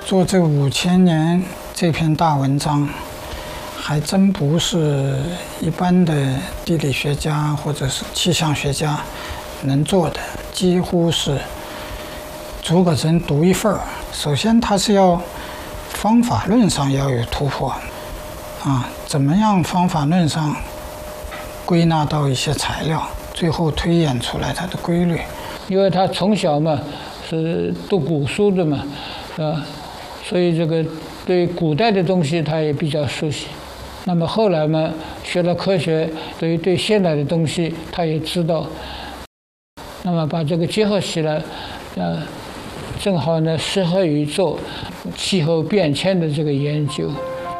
做这5000年这篇大文章，还真不是一般的地理学家或者是气象学家能做的，几乎是逐个人独一份儿。首先，他是要方法论上要有突破啊，怎么样方法论上归纳到一些材料，最后推演出来它的规律。 因为他从小嘛是读古书的嘛，所以这个对古代的东西他也比较熟悉。那么后来嘛学了科学，对现代的东西他也知道。那么把这个结合起来，正好呢适合于做气候变迁的这个研究。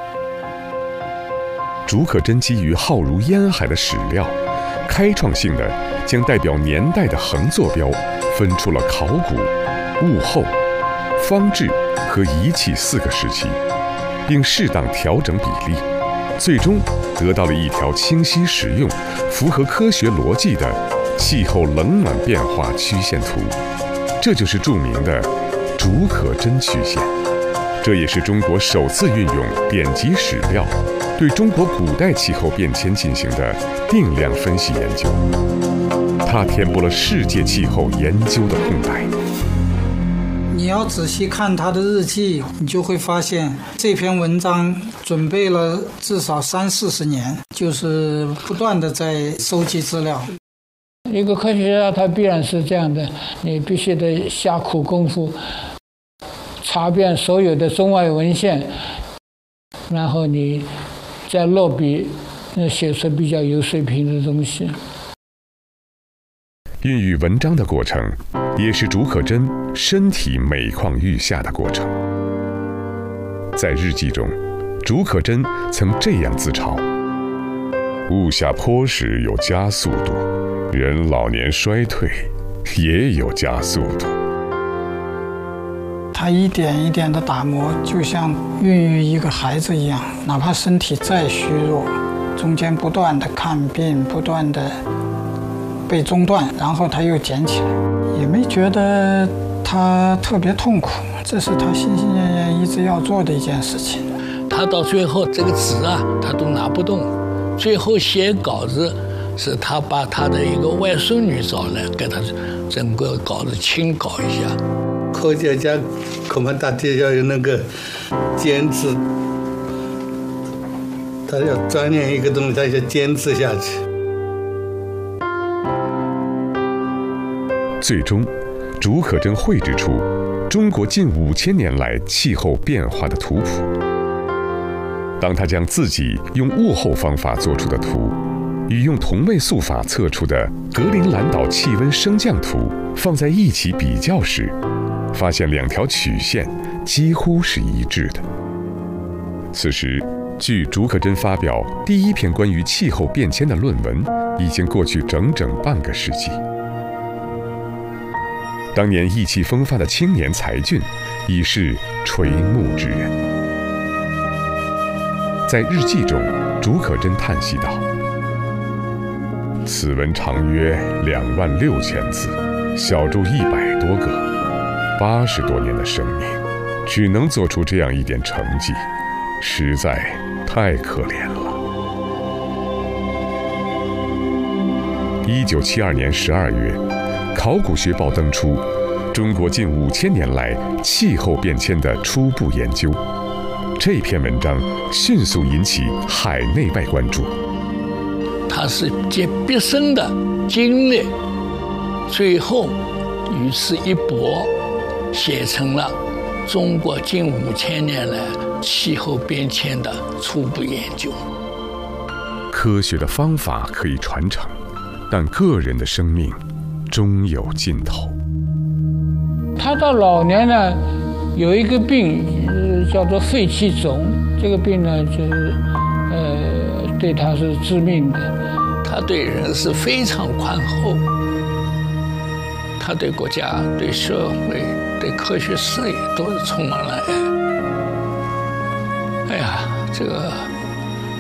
竺可桢基于浩如烟海的史料，开创性的将代表年代的横坐标分出了考古、物候、方志和仪器4个时期，并适当调整比例，最终得到了一条清晰实用、符合科学逻辑的气候冷暖变化曲线图。这就是著名的竺可桢曲线，这也是中国首次运用典籍史料对中国古代气候变迁进行的定量分析研究，它填补了世界气候研究的空白。 你要仔细看他的日记，你就会发现这篇文章准备了至少30-40年，就是不断的在收集资料。 一个科学家他必然是这样的，你必须得下苦功夫，查遍所有的中外文献，然后你再落笔，写出比较有水平的东西。 孕育文章的过程，也是竺可桢身体每况愈下的过程。在日记中，竺可桢曾这样自嘲：物下坡时有加速度，人老年衰退也有加速度。 他一点一点的打磨，就像孕育一个孩子一样，哪怕身体再虚弱，中间不断的看病，不断的被中断，然后他又捡起来，也没觉得他特别痛苦，这是他心心念念一直要做的一件事情。 他到最后这个纸啊，他都拿不动，最后写稿子是他把他的一个外孙女找来，给他整个稿子清稿一下。科学家恐怕他就要有那个坚持，他要钻研一个东西，他要坚持下去。 最终，竺可桢绘制出中国近5000年来气候变化的图谱。当他将自己用物候方法做出的图，与用同位素法测出的格陵兰岛气温升降图放在一起比较时，发现2条曲线几乎是一致的。此时，距竺可桢发表第一篇关于气候变迁的论文已经过去整整半个世纪。当年意气风发的青年才俊，已是垂暮之人。在日记中，竺可桢叹息道：“此文长约26000字，小注100多个。80多年的生命，只能做出这样一点成绩，实在太可怜了。”1972年12月，考古学报登出中国近5000年来气候变迁的初步研究。这篇文章迅速引起海内外关注。 他是借毕生的经历，最后与世一搏，写成了中国近5000年来气候变迁的初步研究。 科学的方法可以传承，但个人的生命终有尽头。 他到老年呢，有一个病，叫做肺气肿。这个病呢，就是对他是致命的。 他对人是非常宽厚，他对国家、对社会、对科学事业都是充满了爱。哎呀，这个